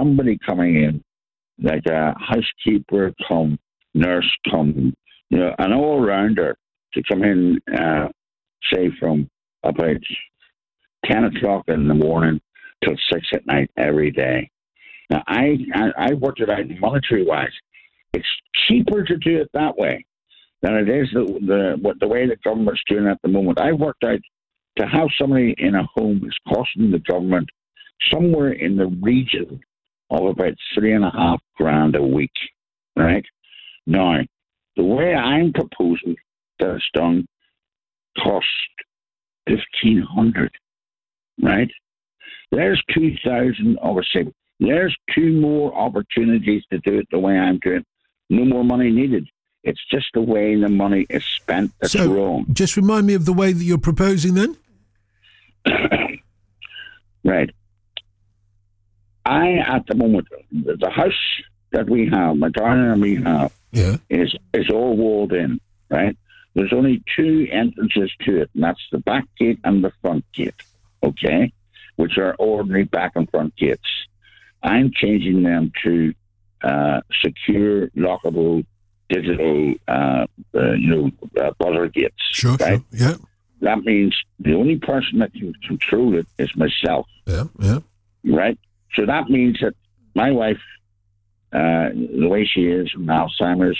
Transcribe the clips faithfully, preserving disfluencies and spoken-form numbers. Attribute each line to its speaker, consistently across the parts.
Speaker 1: somebody coming in, like a housekeeper come, nurse come, you know, an all-rounder to come in, uh, say, from about ten o'clock in the morning till six at night every day. Now, I, I, I worked it out monetary-wise. It's cheaper to do it that way than it is the, the, what, the way the government's doing it at the moment. I worked out to have somebody in a home is costing the government somewhere in the region of about three and a half grand a week, right? Now, the way I'm proposing that it's done cost fifteen hundred, right? There's two thousand, obviously. There's two more opportunities to do it the way I'm doing. No more money needed. It's just the way the money is spent that's
Speaker 2: so,
Speaker 1: wrong.
Speaker 2: Just remind me of the way that you're proposing then.
Speaker 1: Right. I, at the moment, the house that we have, my daughter and we have,
Speaker 2: yeah.
Speaker 1: is, is all walled in, right? There's only two entrances to it, and that's the back gate and the front gate, okay? Which are ordinary back and front gates. I'm changing them to uh, secure, lockable, digital, uh, uh, you know, uh, buzzer gates.
Speaker 2: Sure,
Speaker 1: right?
Speaker 2: sure, yeah.
Speaker 1: That means the only person that can control it is myself.
Speaker 2: Yeah, yeah.
Speaker 1: Right? So that means that my wife, uh, the way she is from Alzheimer's,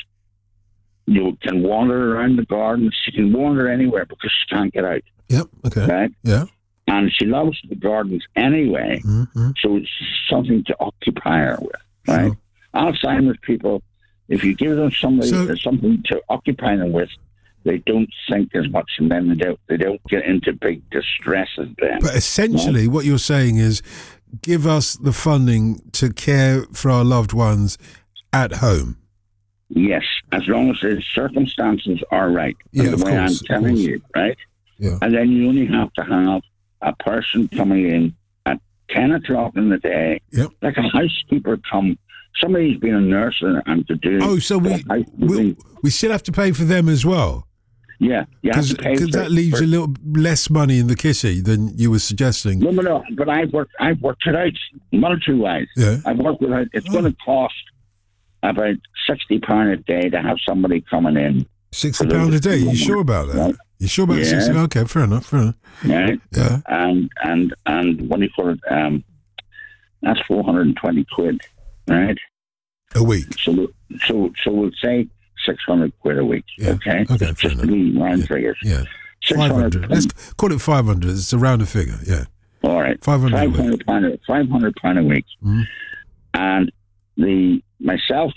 Speaker 1: you can wander around the garden. She can wander anywhere because she can't get out.
Speaker 2: Yep, okay.
Speaker 1: Right?
Speaker 2: Yeah.
Speaker 1: And she loves the gardens anyway,
Speaker 2: mm-hmm.
Speaker 1: so it's something to occupy her with, right?
Speaker 2: Sure.
Speaker 1: Alzheimer's people, if you give them somebody,
Speaker 2: So,
Speaker 1: something to occupy them with, they don't think as much, and then they don't, they don't get into big distresses then.
Speaker 2: But essentially,
Speaker 1: right?
Speaker 2: What you're saying is, give us the funding to care for our loved ones at home.
Speaker 1: Yes, as long as the circumstances are right.
Speaker 2: Yeah,
Speaker 1: the
Speaker 2: of
Speaker 1: way
Speaker 2: course,
Speaker 1: I'm telling you, right?
Speaker 2: Yeah.
Speaker 1: And then you only have to have a person coming in at ten o'clock in the day,
Speaker 2: yep.
Speaker 1: like a housekeeper come. Somebody's been a nurse and, and to do.
Speaker 2: Oh, so we, we we still have to pay for them as well.
Speaker 1: Yeah, you have to pay
Speaker 2: because that leaves
Speaker 1: for,
Speaker 2: a little less money in the kitty than you were suggesting.
Speaker 1: No, no, no. But I've worked. I've worked it out monetary wise.
Speaker 2: Yeah.
Speaker 1: I've worked it out. It's
Speaker 2: oh.
Speaker 1: going to cost about sixty pound a day to have somebody coming in.
Speaker 2: Sixty pound a day. You sure about that? Right? You sure about
Speaker 1: yeah.
Speaker 2: sixty? Okay, fair enough. Fair enough.
Speaker 1: Right.
Speaker 2: Yeah.
Speaker 1: And and and what do you call it? Um, that's four hundred and twenty quid, right?
Speaker 2: A week.
Speaker 1: So so so we'll say six hundred quid a week.
Speaker 2: Yeah.
Speaker 1: Okay.
Speaker 2: Okay.
Speaker 1: Just to be round figures.
Speaker 2: Yeah. Five hundred. Let's call it five hundred. It's a round figure. Yeah.
Speaker 1: All right.
Speaker 2: Five hundred.
Speaker 1: Five hundred pound. Five hundred pound a week.
Speaker 2: Mm-hmm.
Speaker 1: And the myself,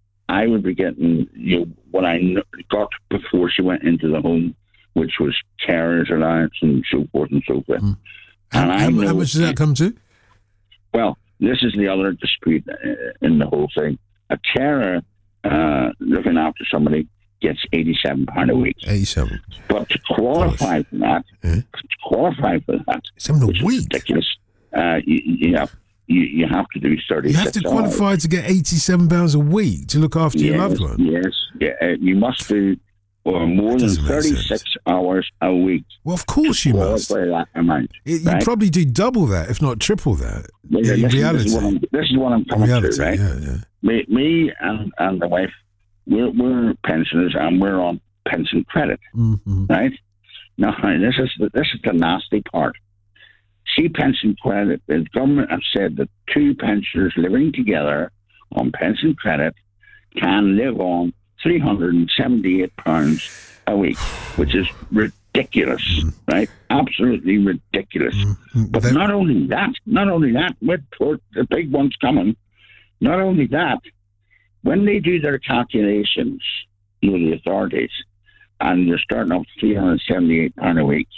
Speaker 1: I would be getting you know, what I got before she went into the home, which was carers allowance and so forth and so forth.
Speaker 2: Mm.
Speaker 1: And
Speaker 2: how,
Speaker 1: I know,
Speaker 2: how much does that come to?
Speaker 1: Well, this is the other dispute in the whole thing. A carer uh, looking after somebody gets eighty-seven pounds a week.
Speaker 2: eighty-seven.
Speaker 1: But to qualify for that,
Speaker 2: yeah.
Speaker 1: to qualify for that,
Speaker 2: seven a week.
Speaker 1: Ridiculous. Uh, you, you have you, you have to do thirty-six.
Speaker 2: You have to qualify
Speaker 1: hours.
Speaker 2: to get eighty-seven pounds a week to look after
Speaker 1: yes,
Speaker 2: your loved one.
Speaker 1: Yes, yeah, uh, you must do or more than thirty-six hours a week.
Speaker 2: Well, of course you must.
Speaker 1: That amount,
Speaker 2: it,
Speaker 1: right?
Speaker 2: You probably do double that, if not triple that.
Speaker 1: Well,
Speaker 2: in
Speaker 1: listen,
Speaker 2: reality,
Speaker 1: this is what I'm, this is what I'm coming
Speaker 2: reality,
Speaker 1: to, right?
Speaker 2: Yeah, yeah.
Speaker 1: Me, me and, and the wife, we're, we're pensioners and we're on pension credit,
Speaker 2: mm-hmm.
Speaker 1: right? Now, this is the, this is the nasty part. See, pension credit, the government have said that two pensioners living together on pension credit can live on three hundred seventy-eight pounds a week, which is ridiculous, mm-hmm. right? Absolutely ridiculous. Mm-hmm. But then, not only that, not only that, with the big ones coming, not only that, when they do their calculations, you know, the authorities, and you're starting off three hundred seventy-eight pounds a week,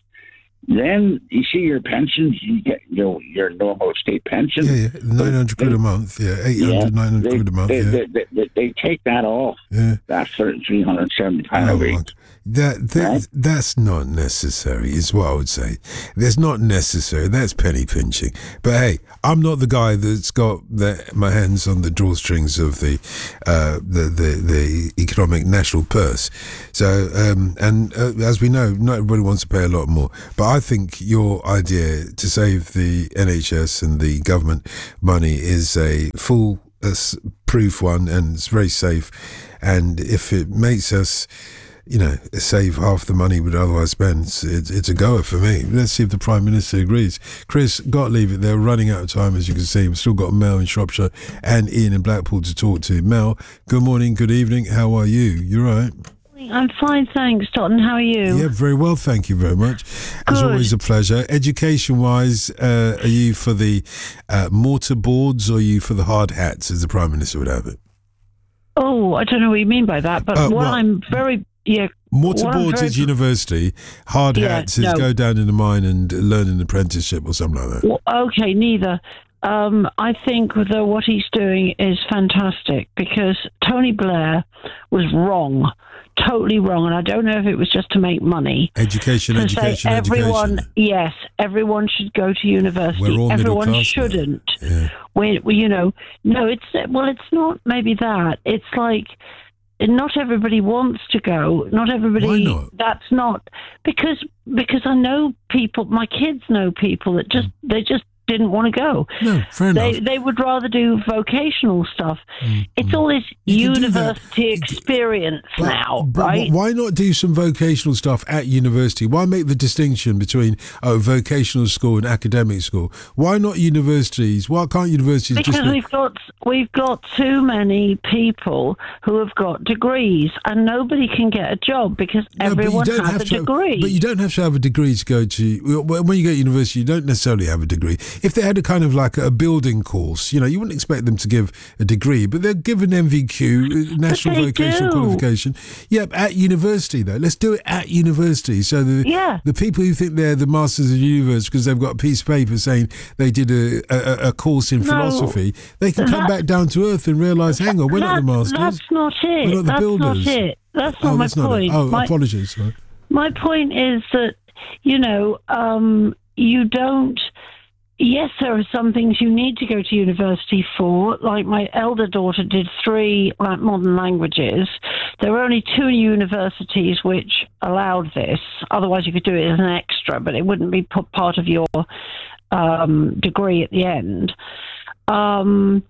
Speaker 1: then you see your pensions, you get you know, your normal state pension.
Speaker 2: Yeah, yeah. nine hundred quid a month, yeah, eight hundred,
Speaker 1: yeah,
Speaker 2: nine hundred
Speaker 1: they,
Speaker 2: quid a month,
Speaker 1: they,
Speaker 2: yeah.
Speaker 1: They, they, they, they take that off,
Speaker 2: yeah.
Speaker 1: that's three hundred seventy pounds
Speaker 2: oh,
Speaker 1: a week.
Speaker 2: Month. That, that
Speaker 1: Right?
Speaker 2: that's not necessary, is what I would say. That's not necessary. That's penny pinching. But hey, I'm not the guy that's got the, my hands on the drawstrings of the uh, the, the the economic national purse. So, um, and uh, as we know, not everybody wants to pay a lot more. But I think your idea to save the N H S and the government money is a full uh, proof one, and it's very safe. And if it makes us, you know, save half the money we'd otherwise spend, it's, it's a goer for me. Let's see if the Prime Minister agrees. Chris, got to leave it there. We're running out of time, as you can see. We've still got Mel in Shropshire and Ian in Blackpool to talk to. Mel, good morning, good evening. How are you? You right?
Speaker 3: I'm fine, thanks, Dotton. How are you?
Speaker 2: Yeah, very well, thank you very much. As
Speaker 3: Good.
Speaker 2: always, a pleasure. Education-wise, uh, are you for the uh, mortar boards or are you for the hard hats, as the Prime Minister would have it?
Speaker 3: Oh, I don't know what you mean by that, but
Speaker 2: Uh,
Speaker 3: what
Speaker 2: well-
Speaker 3: I'm very... Yeah,
Speaker 2: Mortar
Speaker 3: Well, I'm
Speaker 2: boards
Speaker 3: very-
Speaker 2: is university. Hard
Speaker 3: Yeah,
Speaker 2: hats is
Speaker 3: no.
Speaker 2: go down in the mine and learn an apprenticeship or something like that.
Speaker 3: well, okay, neither. Um, I think that what he's doing is fantastic because Tony Blair was wrong, totally wrong, and I don't know if it was just to make money.
Speaker 2: Education,
Speaker 3: To
Speaker 2: education,
Speaker 3: say everyone,
Speaker 2: education.
Speaker 3: yes, everyone should go to university.
Speaker 2: We're all middle
Speaker 3: everyone
Speaker 2: class now.
Speaker 3: shouldn't.
Speaker 2: Yeah.
Speaker 3: We, we, you know, no, it's well, it's not maybe that. It's like not everybody wants to go. Not everybody.
Speaker 2: Why not?
Speaker 3: That's not because because I know people. My kids know people that just they just didn't want to go.
Speaker 2: No, fair
Speaker 3: They
Speaker 2: enough.
Speaker 3: they would rather do vocational stuff.
Speaker 2: Mm,
Speaker 3: It's
Speaker 2: mm.
Speaker 3: all this
Speaker 2: You can do that.
Speaker 3: university
Speaker 2: You can-
Speaker 3: experience
Speaker 2: But-
Speaker 3: now,
Speaker 2: but
Speaker 3: right?
Speaker 2: why not do some vocational stuff at university? Why make the distinction between oh, vocational school and academic school? Why not universities? Why can't universities
Speaker 3: Because
Speaker 2: just be-
Speaker 3: we've got we've got too many people who have got degrees, and nobody can get a job because
Speaker 2: No, but you
Speaker 3: everyone
Speaker 2: don't
Speaker 3: has
Speaker 2: have
Speaker 3: a
Speaker 2: to-
Speaker 3: degree.
Speaker 2: But you don't have to have a degree to go to. When you go to university, you don't necessarily have a degree. If they had a kind of like a building course, you know, you wouldn't expect them to give a degree, but they're given N V Q, uh, National
Speaker 3: they
Speaker 2: Vocational
Speaker 3: do.
Speaker 2: Qualification. Yeah, at university though. Let's do it at university. So the
Speaker 3: Yeah.
Speaker 2: the people who think they're the masters of the universe because they've got a piece of paper saying they did a a, a course in
Speaker 3: No,
Speaker 2: philosophy, they can come
Speaker 3: that-
Speaker 2: back down to earth and realise, hang on, we're not the
Speaker 3: That-
Speaker 2: masters.
Speaker 3: That's not it.
Speaker 2: We're not the
Speaker 3: that's
Speaker 2: builders.
Speaker 3: not it. That's not
Speaker 2: oh,
Speaker 3: my
Speaker 2: that's not
Speaker 3: point.
Speaker 2: it. Oh,
Speaker 3: my,
Speaker 2: apologies. Sorry.
Speaker 3: my point is that, you know, um, you don't. Yes, there are some things you need to go to university for. Like my elder daughter did three like, modern languages. There were only two universities which allowed this. Otherwise, you could do it as an extra, but it wouldn't be p- part of your um, degree at the end. Um,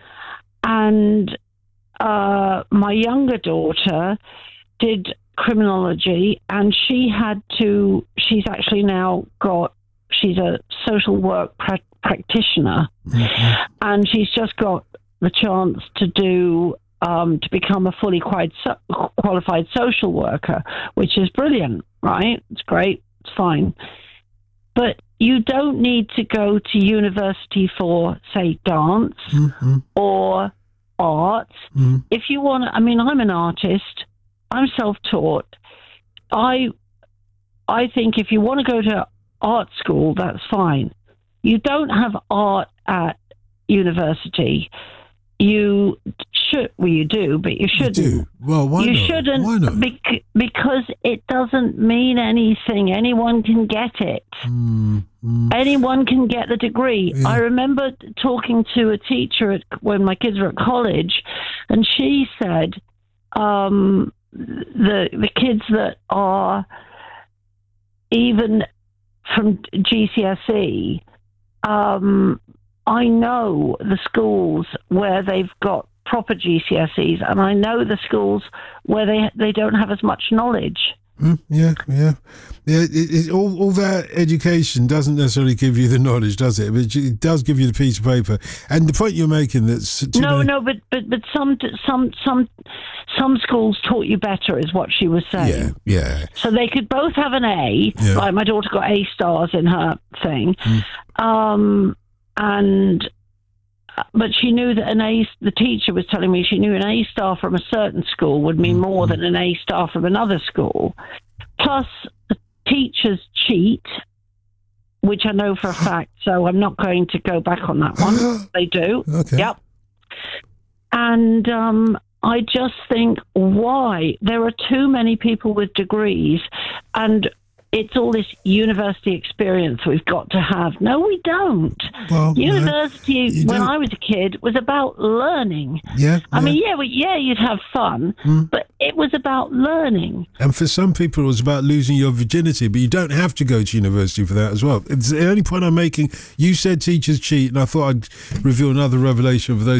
Speaker 3: and uh, my younger daughter did criminology, and she had to. She's actually now got. She's a social work pra- practitioner,
Speaker 2: Mhm.
Speaker 3: and she's just got the chance to do um, to become a fully qualified, so- qualified social worker, which is brilliant, right? It's great, it's fine, but you don't need to go to university for, say, dance
Speaker 2: Mhm.
Speaker 3: or art.
Speaker 2: Mhm.
Speaker 3: If you want, I mean, I'm an artist. I'm self-taught. I, I think if you want to go to art school, that's fine. You don't have art at university. You should, well, you do, but you
Speaker 2: You
Speaker 3: shouldn't.
Speaker 2: do. Well, why
Speaker 3: you
Speaker 2: not?
Speaker 3: shouldn't
Speaker 2: Why not?
Speaker 3: bec- because it doesn't mean anything. Anyone can get it.
Speaker 2: Mm, mm.
Speaker 3: Anyone can get the degree.
Speaker 2: Yeah.
Speaker 3: I remember talking to a teacher at, when my kids were at college, and she said um, the the kids that are even from G C S E, um, I know the schools where they've got proper G C S Es, and I know the schools where they they don't have as much knowledge.
Speaker 2: Mm, yeah, yeah, yeah. It, it, all, all that education doesn't necessarily give you the knowledge, does it? But it does give you the piece of paper. And the point you're making that's too
Speaker 3: No,
Speaker 2: many-
Speaker 3: no, but, but but some some some some schools taught you better, is what she was saying.
Speaker 2: yeah, yeah.
Speaker 3: So they could both have an A.
Speaker 2: Yeah.
Speaker 3: Like my daughter got A stars in her thing, um, and but she knew that an A. The teacher was telling me she knew an A star from a certain school would mean more than an A star from another school. Plus, the teachers cheat, which I know for a fact. So I'm not going to go back on that one. They do.
Speaker 2: Okay.
Speaker 3: Yep. And um, I just think, why? There are too many people with degrees, and it's all this university experience we've got to have. No, we don't.
Speaker 2: Well,
Speaker 3: University,
Speaker 2: no,
Speaker 3: when
Speaker 2: don't.
Speaker 3: I was a kid, was about learning.
Speaker 2: Yeah.
Speaker 3: I
Speaker 2: yeah.
Speaker 3: mean, yeah, well, yeah, you'd have fun, mm. but it was about learning.
Speaker 2: And for some people, it was about losing your virginity, but you don't have to go to university for that as well. It's the only point I'm making. You said teachers cheat, and I thought I'd reveal another revelation for those